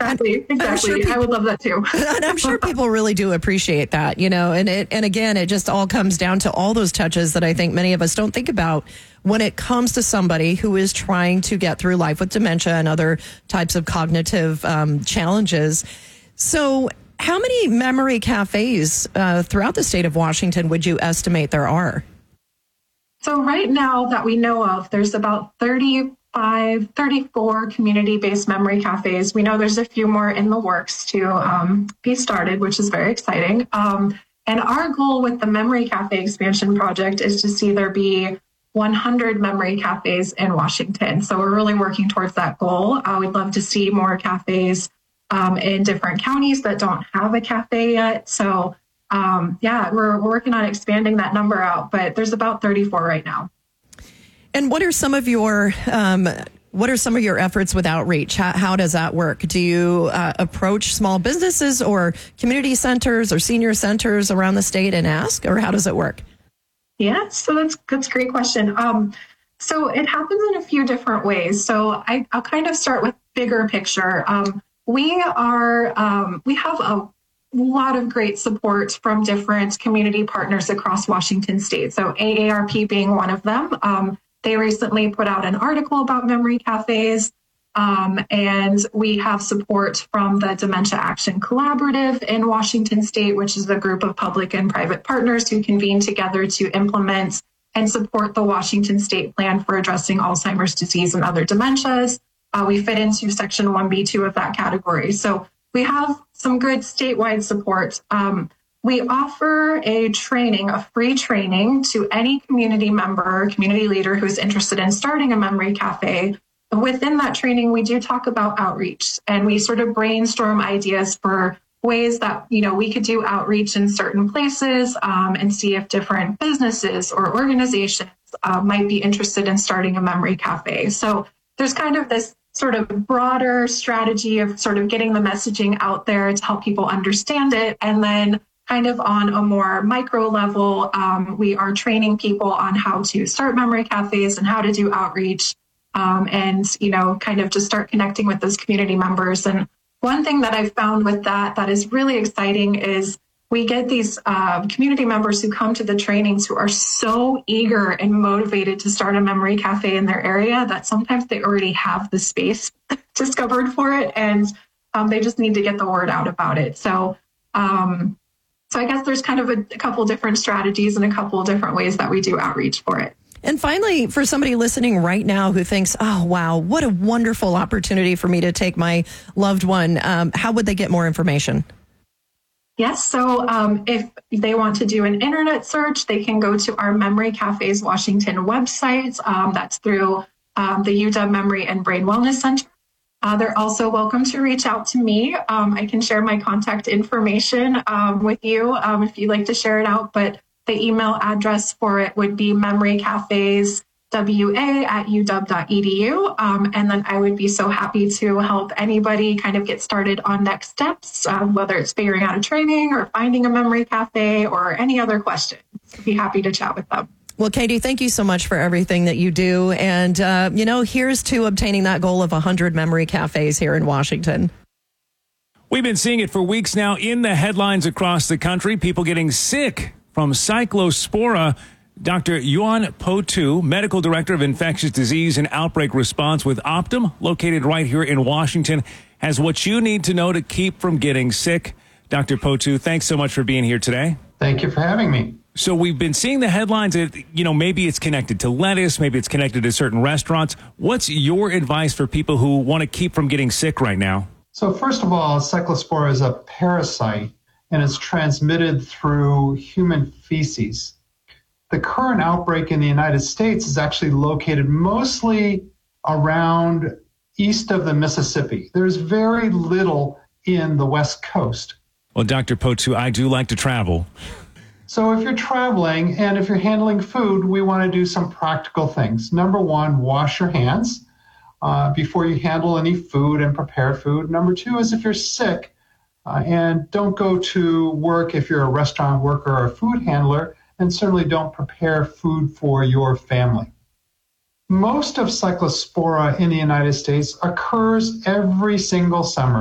Exactly. I would love that too. And I'm sure people really do appreciate that, and again, it just all comes down to all those touches that I think many of us don't think about when it comes to somebody who is trying to get through life with dementia and other types of cognitive challenges. So how many memory cafes throughout the state of Washington would you estimate there are? So right now that we know of, there's about 34 community-based memory cafes. We know there's a few more in the works to be started, which is very exciting. And our goal with the Memory Cafe expansion project is to see there be 100 memory cafes in Washington. So we're really working towards that goal. We'd love to see more cafes in different counties that don't have a cafe yet. So we're working on expanding that number out, but there's about 34 right now. And what are some of your efforts with outreach? How does that work? Do you approach small businesses or community centers or senior centers around the state and ask, or how does it work? Yeah, so that's a great question. So it happens in a few different ways. So I'll kind of start with bigger picture. We have a lot of great support from different community partners across Washington state. So AARP being one of them. They recently put out an article about memory cafes, and we have support from the Dementia Action Collaborative in Washington state, which is a group of public and private partners who convene together to implement and support the Washington state plan for addressing Alzheimer's disease and other dementias. We fit into Section 1B2 of that category. So we have some good statewide support. We offer a free training to any community member, community leader who's interested in starting a memory cafe. Within that training, we do talk about outreach, and we sort of brainstorm ideas for ways that, we could do outreach in certain places and see if different businesses or organizations might be interested in starting a memory cafe. So there's kind of this sort of broader strategy of sort of getting the messaging out there to help people understand it. And then kind of on a more micro level, we are training people on how to start memory cafes and how to do outreach and, kind of just start connecting with those community members. And one thing that I've found with that is really exciting is we get these community members who come to the trainings who are so eager and motivated to start a memory cafe in their area that sometimes they already have the space discovered for it, and they just need to get the word out about it. So I guess there's kind of a couple different strategies and a couple different ways that we do outreach for it. And finally, for somebody listening right now who thinks, oh, wow, what a wonderful opportunity for me to take my loved one, how would they get more information? Yes. So if they want to do an internet search, they can go to our Memory Cafes Washington website. That's through the UW Memory and Brain Wellness Center. They're also welcome to reach out to me. I can share my contact information with you if you'd like to share it out. But the email address for it would be memorycafeswa@uw.edu. And then I would be so happy to help anybody kind of get started on next steps, whether it's figuring out a training or finding a memory cafe or any other questions. I'd be happy to chat with them. Well, Katie, thank you so much for everything that you do. And, here's to obtaining that goal of 100 memory cafes here in Washington. We've been seeing it for weeks now in the headlines across the country. People getting sick from cyclospora. Dr. Yuan Po Tu, Medical Director of Infectious Disease and Outbreak Response with Optum, located right here in Washington, has what you need to know to keep from getting sick. Dr. Po Tu, thanks so much for being here today. Thank you for having me. So we've been seeing the headlines that, maybe it's connected to lettuce, maybe it's connected to certain restaurants. What's your advice for people who want to keep from getting sick right now? So first of all, cyclospora is a parasite, and it's transmitted through human feces. The current outbreak in the United States is actually located mostly around east of the Mississippi. There's very little in the West Coast. Well, Dr. Po Tu, I do like to travel. So if you're traveling and if you're handling food, we want to do some practical things. Number one, wash your hands before you handle any food and prepare food. Number two is if you're sick and don't go to work if you're a restaurant worker or a food handler, and certainly don't prepare food for your family. Most of cyclospora in the United States occurs every single summer.